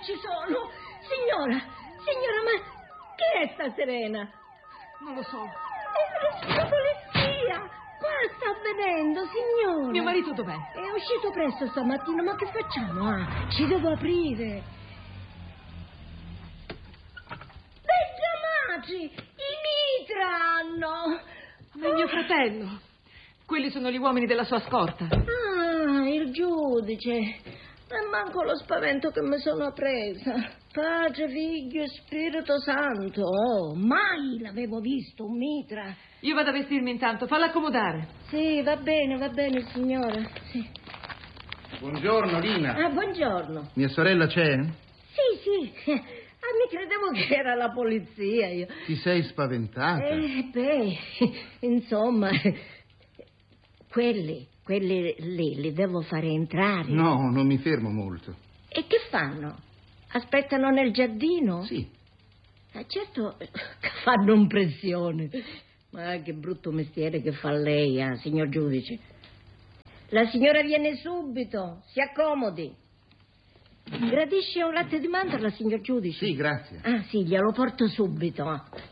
ci sono. Signora, ma che è sta Serena? Non lo so. La polizia! Qua sta avvenendo, signora. Mio marito dov'è? È uscito presto stamattina, ma che facciamo? Ah, ci devo aprire. Bengiamati! I mitra hanno! Ma è mio fratello. Quelli sono gli uomini della sua scorta. Ah, il giudice. E manco lo spavento che mi sono presa. Padre, Figlio e Spirito Santo. Oh, mai l'avevo visto un mitra. Io vado a vestirmi intanto, falla accomodare. Sì, va bene, signora. Sì. Buongiorno, Lina. Ah, buongiorno. Mia sorella c'è? Sì. Ah, mi credevo che era la polizia io. Ti sei spaventata? Insomma, quelli lì li devo fare entrare. No, non mi fermo molto. E che fanno? Aspettano nel giardino? Sì. Certo, fanno impressione. Ma che brutto mestiere che fa lei, signor giudice. La signora viene subito, si accomodi. Gradisce un latte di mandorla, signor giudice? Sì, grazie. Ah, sì, glielo porto subito.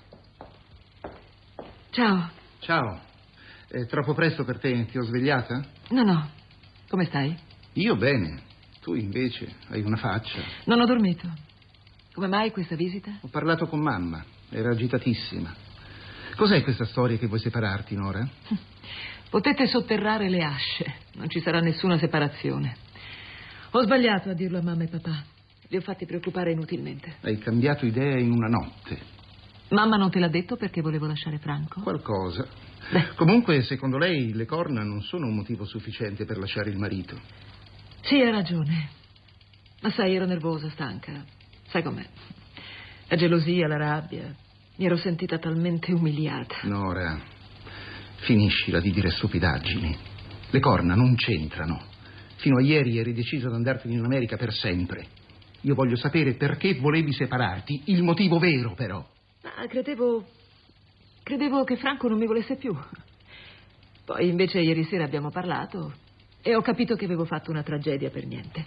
Ciao. Ciao. È troppo presto per te? Ti ho svegliata? No. Come stai? Io bene. Tu invece hai una faccia. Non ho dormito. Come mai questa visita? Ho parlato con mamma. Era agitatissima. Cos'è questa storia che vuoi separarti, Nora? Potete sotterrare le asce. Non ci sarà nessuna separazione. Ho sbagliato a dirlo a mamma e papà. Li ho fatti preoccupare inutilmente. Hai cambiato idea in una notte. Mamma non te l'ha detto perché volevo lasciare Franco? Qualcosa. Comunque, secondo lei, le corna non sono un motivo sufficiente per lasciare il marito. Sì, hai ragione. Ma sai, ero nervosa, stanca. Sai com'è? La gelosia, la rabbia. Mi ero sentita talmente umiliata. Nora, finiscila di dire stupidaggini. Le corna non c'entrano. Fino a ieri eri deciso ad andartene in America per sempre. Io voglio sapere perché volevi separarti, il motivo vero, però. Ma credevo che Franco non mi volesse più. Poi invece ieri sera abbiamo parlato e ho capito che avevo fatto una tragedia per niente.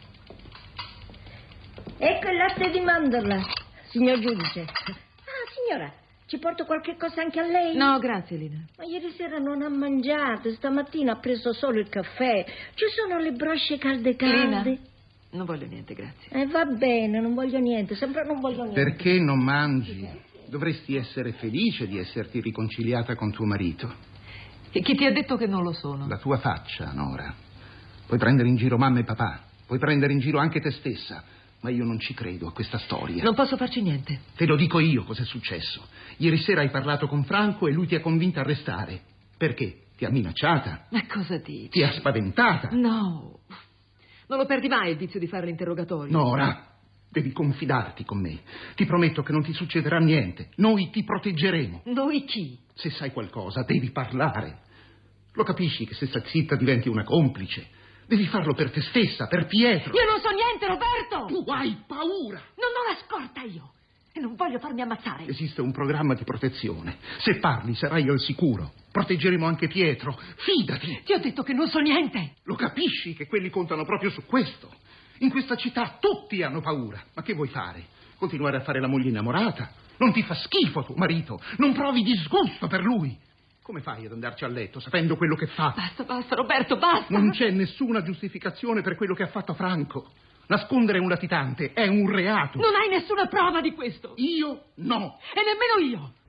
Ecco il latte di mandorla, signor giudice. Ah, signora, ci porto qualche cosa anche a lei? No, grazie, Lina. Ma ieri sera non ha mangiato, stamattina ha preso solo il caffè. Ci sono le brosce calde. Lina, non voglio niente, grazie. Va bene, non voglio niente, sempre non voglio niente. Perché non mangi? Dovresti essere felice di esserti riconciliata con tuo marito. E chi ti ha detto che non lo sono? La tua faccia, Nora. Puoi prendere in giro mamma e papà, puoi prendere in giro anche te stessa, ma io non ci credo a questa storia. Non posso farci niente. Te lo dico io cos'è successo. Ieri sera hai parlato con Franco e lui ti ha convinta a restare. Perché? Ti ha minacciata? Ma cosa dici? Ti ha spaventata? No. Non lo perdi mai il vizio di fare l'interrogatorio. Nora, devi confidarti con me. Ti prometto che non ti succederà niente. Noi ti proteggeremo. Noi chi? Se sai qualcosa, devi parlare. Lo capisci che se stai zitta diventi una complice? Devi farlo per te stessa, per Pietro. Io non so niente, Roberto! Tu hai paura! Non ho la scorta io! E non voglio farmi ammazzare. Esiste un programma di protezione. Se parli sarai al sicuro. Proteggeremo anche Pietro. Fidati! Ti ho detto che non so niente! Lo capisci che quelli contano proprio su questo? In questa città tutti hanno paura. Ma che vuoi fare? Continuare a fare la moglie innamorata? Non ti fa schifo tuo marito? Non provi disgusto per lui? Come fai ad andarci a letto sapendo quello che fa? Basta, Roberto, basta! Non c'è nessuna giustificazione per quello che ha fatto Franco. Nascondere un latitante è un reato. Non hai nessuna prova di questo. Io no. E nemmeno io.